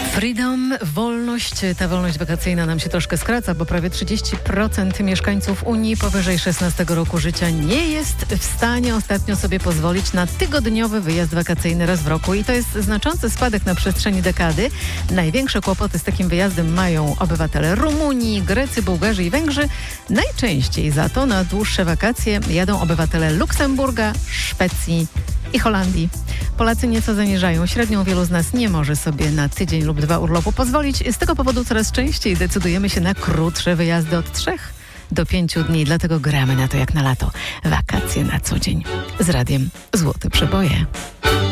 Freedom, wolność. Ta wolność wakacyjna nam się troszkę skraca, bo prawie 30% mieszkańców Unii powyżej 16 roku życia nie jest w stanie ostatnio sobie pozwolić na tygodniowy wyjazd wakacyjny raz w roku i to jest znaczący spadek na przestrzeni dekady. Największe kłopoty z takim wyjazdem mają obywatele Rumunii, Grecy, Bułgarzy i Węgrzy. Najczęściej za to na dłuższe wakacje jadą obywatele Luksemburga, Szwecji i Holandii. Polacy nieco zaniżają średnią. Wielu z nas nie może sobie na tydzień lub 2 urlopu pozwolić. Z tego powodu coraz częściej decydujemy się na krótsze wyjazdy od 3 do 5 dni. Dlatego gramy na to jak na lato. Wakacje na co dzień z radiem Złote Przeboje.